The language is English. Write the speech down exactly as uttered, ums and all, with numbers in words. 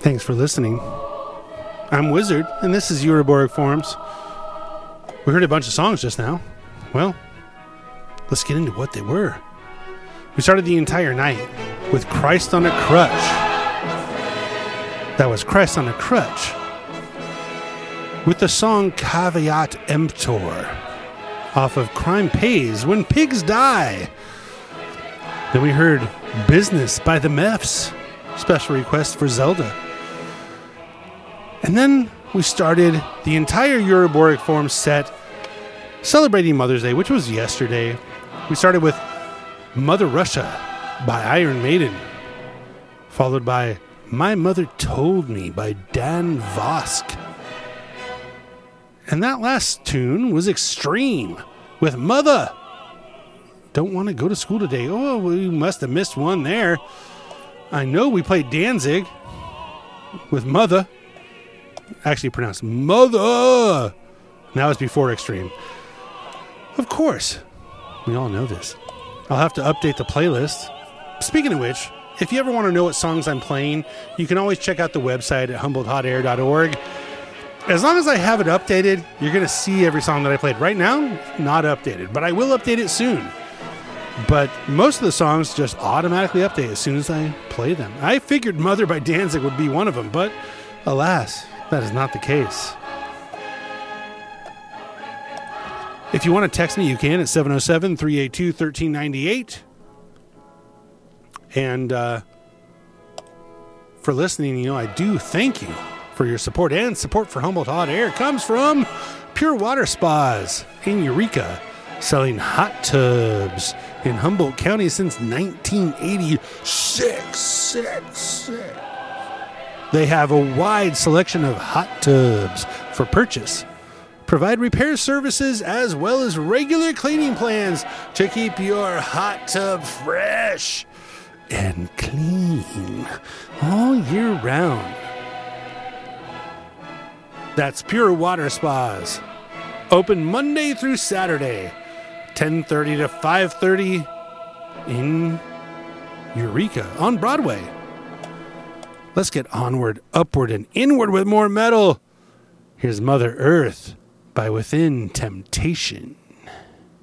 Thanks for listening. I'm Wizard, and this is Euroboric Forums. We heard a bunch of songs just now. Well, let's get into what they were. We started the entire night with Christ on a Crutch. That was Christ on a Crutch. With the song Caveat Emptor off of Crime Pays When Pigs Die. Then we heard Business by the Meffs, special request for Zelda. And then we started the entire Euroboric Forum set celebrating Mother's Day, which was yesterday. We started with Mother Russia by Iron Maiden, followed by My Mother Told Me by Dan Vosk. And that last tune was Extreme with Mother. Don't want to go to school today. Oh, we must have missed one there. I know we played Danzig with Mother. Actually pronounced Mother. That was before Extreme. Of course. We all know this. I'll have to update the playlist. Speaking of which, if you ever want to know what songs I'm playing, you can always check out the website at humboldt hot air dot org. As long as I have it updated, you're going to see every song that I played. Right now, not updated, but I will update it soon. But most of the songs just automatically update as soon as I play them. I figured Mother by Danzig would be one of them, but alas, that is not the case. If you want to text me, you can at seven oh seven, three eight two, one three nine eight. And uh, for listening, you know, I do thank you for your support, and support for Humboldt Hot Air comes from Pure Water Spas in Eureka, selling hot tubs in Humboldt County since nineteen eighty-six. Six, six. They have a wide selection of hot tubs for purchase. Provide repair services as well as regular cleaning plans to keep your hot tub fresh and clean all year round. That's Pure Water Spas. Open Monday through Saturday, ten thirty to five thirty in Eureka on Broadway. Let's get onward, upward, and inward with more metal. Here's Mother Earth by Within Temptation.